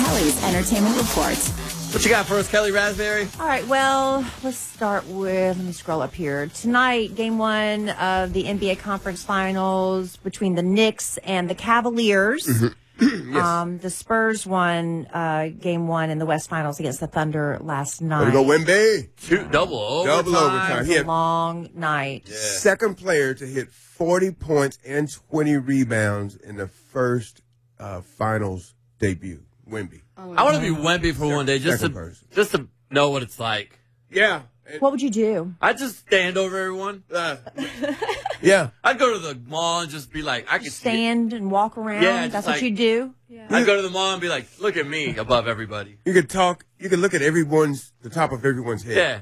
Kelly's Entertainment Report. What you got for us, Kelly Raspberry? All right, well, let's start with, let me scroll up here. Tonight, game one of the NBA Conference Finals between the Knicks and the Cavaliers. Yes. The Spurs won game one in the West Finals against the Thunder last night. Way to go, Wemby. Double overtime. Double overtime. It He was a had long night. second player to hit 40 points and 20 rebounds in the first finals debut. Wemby. I want to be Wemby for one day just to know what it's like. Yeah. What would you do? I'd just stand over everyone. Yeah. I'd go to the mall and just be like, I could Stand and walk around? Yeah, just That's what like- you do? I'd go to the mall and be like, look at me above everybody. You could talk. You could look at the top of everyone's head. Yeah.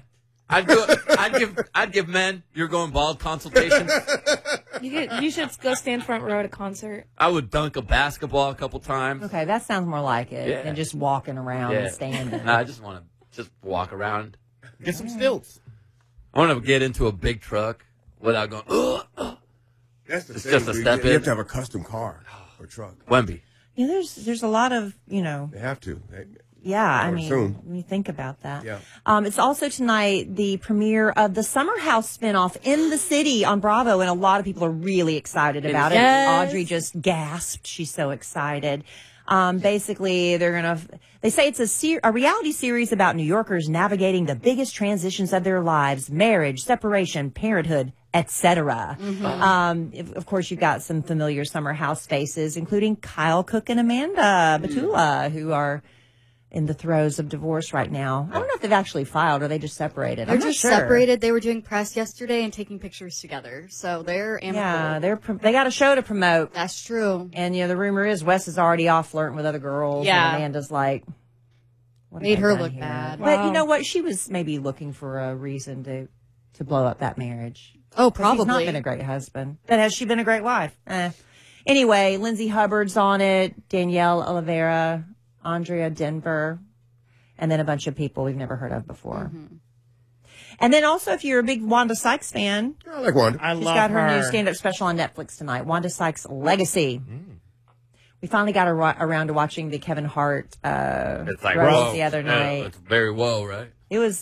I'd give men, you're going bald consultations. You should go stand front row at a concert. I would dunk a basketball a couple times. Okay, that sounds more like it than just walking around and standing. Nah, I just want to just walk around. Get some stilts. I want to get into a big truck without going, ugh. That's the It's thing. just a dude. step You in. have to have a custom car or truck. Wemby. Yeah, there's a lot of, They have to. I Or mean, soon. when you think about that. Yeah. It's also tonight the premiere of the Summer House spinoff in the city on Bravo, and a lot of people are really excited about it. Yes. Audrey just gasped. She's so excited. Basically, they say it's a reality series about New Yorkers navigating the biggest transitions of their lives: marriage, separation, parenthood, etc. Of course, you've got some familiar Summer House faces, including Kyle Cook and Amanda Batula, who are in the throes of divorce right now. I don't know if they've actually filed or they just separated. They're I'm not just sure. separated. They were doing press yesterday and taking pictures together. So they're amicable. Yeah, they got a show to promote. That's true. And, the rumor is Wes is already off flirting with other girls. Yeah. And Amanda's like, what have Made I her done look here? bad. But Wow. you know what? She was maybe looking for a reason to blow up that marriage. Oh, 'Cause He's not probably. been a great husband. But has she been a great wife? Anyway, Lindsay Hubbard's on it, Danielle Oliveira, Andrea Denver, and then a bunch of people we've never heard of before. And then also, if you're a big Wanda Sykes fan, I like Wanda. I she's love got her her. new stand-up special on Netflix tonight, Wanda Sykes' Legacy. We finally got around to watching the Kevin Hart It's like, roast whoa. the other Yeah, night. it's very whoa, right? It was